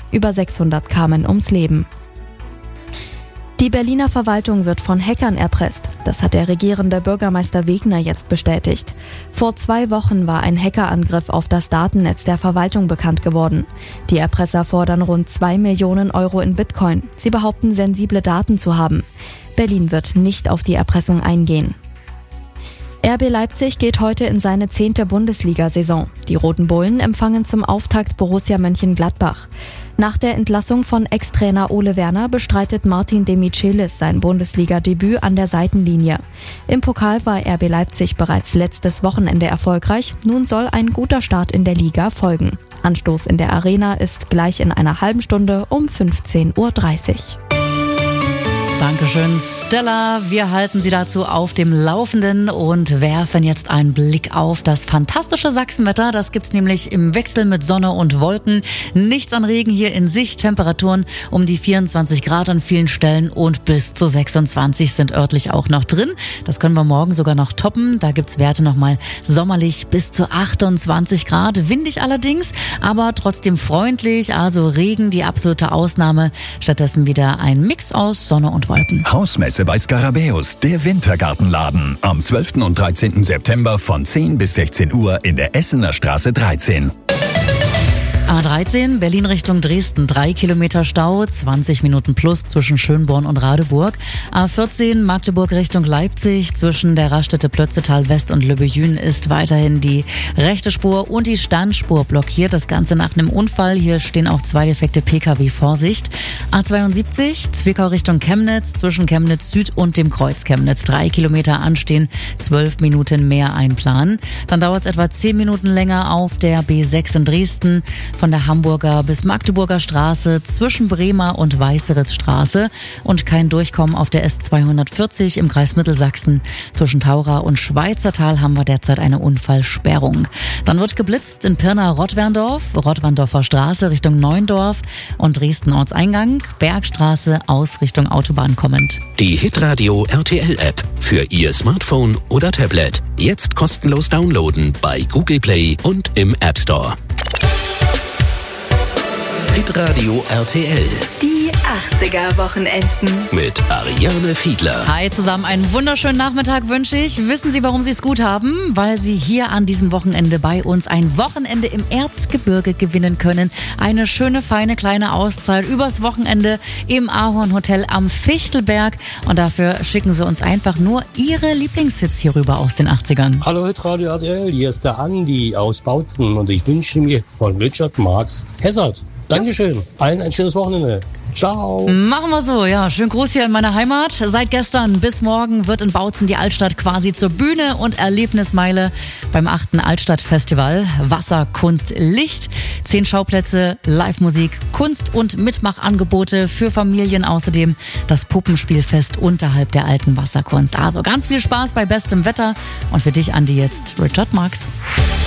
Über 600 kamen ums Leben. Die Berliner Verwaltung wird von Hackern erpresst. Das hat der regierende Bürgermeister Wegner jetzt bestätigt. Vor 2 Wochen war ein Hackerangriff auf das Datennetz der Verwaltung bekannt geworden. Die Erpresser fordern rund 2 Millionen Euro in Bitcoin. Sie behaupten, sensible Daten zu haben. Berlin wird nicht auf die Erpressung eingehen. RB Leipzig geht heute in seine 10. Bundesliga-Saison. Die Roten Bullen empfangen zum Auftakt Borussia Mönchengladbach. Nach der Entlassung von Ex-Trainer Ole Werner bestreitet Martin de Michelis sein Bundesliga-Debüt an der Seitenlinie. Im Pokal war RB Leipzig bereits letztes Wochenende erfolgreich. Nun soll ein guter Start in der Liga folgen. Anstoß in der Arena ist gleich in einer halben Stunde um 15:30 Uhr. Dankeschön, Stella. Wir halten Sie dazu auf dem Laufenden und werfen jetzt einen Blick auf das fantastische Sachsenwetter. Das gibt's nämlich im Wechsel mit Sonne und Wolken. Nichts an Regen hier in Sicht. Temperaturen um die 24 Grad an vielen Stellen und bis zu 26 sind örtlich auch noch drin. Das können wir morgen sogar noch toppen. Da gibt's Werte nochmal sommerlich bis zu 28 Grad. Windig allerdings, aber trotzdem freundlich. Also Regen die absolute Ausnahme. Stattdessen wieder ein Mix aus Sonne und Wolken. Hausmesse bei Skarabäus, der Wintergartenladen. Am 12. und 13. September von 10 bis 16 Uhr in der Essener Straße 13. A13, Berlin Richtung Dresden, 3 Kilometer Stau, 20 Minuten plus zwischen Schönborn und Radeburg. A14, Magdeburg Richtung Leipzig, zwischen der Raststätte Plötzetal West und Löbejün ist weiterhin die rechte Spur und die Standspur blockiert. Das Ganze nach einem Unfall. Hier stehen auch 2 defekte Pkw. Vorsicht. A72, Zwickau Richtung Chemnitz, zwischen Chemnitz Süd und dem Kreuz Chemnitz. 3 Kilometer anstehen, 12 Minuten mehr einplanen. Dann dauert es etwa 10 Minuten länger auf der B6 in Dresden. Von der Hamburger bis Magdeburger Straße, zwischen Bremer und Weißeritz-Straße und kein Durchkommen auf der S240 im Kreis Mittelsachsen. Zwischen Taura und Schweizertal haben wir derzeit eine Unfallsperrung. Dann wird geblitzt in Pirna-Rottwerndorf, Rottwerndorfer Straße Richtung Neuendorf und Dresden-Ortseingang, Bergstraße aus Richtung Autobahn kommend. Die Hitradio RTL-App für Ihr Smartphone oder Tablet. Jetzt kostenlos downloaden bei Google Play und im App Store. Hitradio RTL. Die 80er-Wochenenden. Mit Ariane Fiedler. Hi zusammen, einen wunderschönen Nachmittag wünsche ich. Wissen Sie, warum Sie es gut haben? Weil Sie hier an diesem Wochenende bei uns ein Wochenende im Erzgebirge gewinnen können. Eine schöne, feine, kleine Auszeit übers Wochenende im Ahorn Hotel am Fichtelberg. Und dafür schicken Sie uns einfach nur Ihre Lieblingshits hier rüber aus den 80ern. Hallo Hitradio RTL, hier ist der Andi aus Bautzen und ich wünsche mir von Richard Marx Hazard. Dankeschön. Allen ein schönes Wochenende. Ciao. Machen wir so, ja. Schönen Gruß hier in meiner Heimat. Seit gestern bis morgen wird in Bautzen die Altstadt quasi zur Bühne und Erlebnismeile beim 8. Altstadtfestival. Wasser, Kunst, Licht. 10 Schauplätze, Live-Musik, Kunst- und Mitmachangebote für Familien. Außerdem das Puppenspielfest unterhalb der alten Wasserkunst. Also ganz viel Spaß bei bestem Wetter. Und für dich, Andi, jetzt Richard Marx.